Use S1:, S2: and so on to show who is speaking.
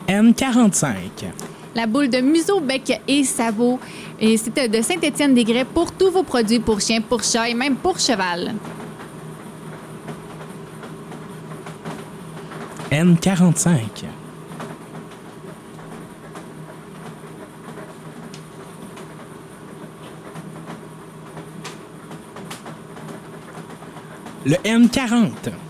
S1: N45.
S2: La boule de museau, bec et sabot. Et c'était de Saint-Étienne-des-Grès pour tous vos produits pour chiens, pour chats et même pour cheval.
S1: N45. Le N40.